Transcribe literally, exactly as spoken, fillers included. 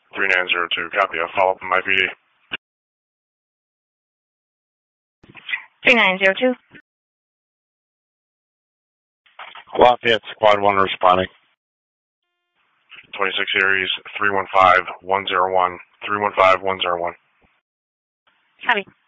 three nine zero two, copy. I'll follow up with my P D. three nine zero two. Lafayette, Squad one responding. twenty-six Aries, three one five one zero one, three one five one zero one. Copy.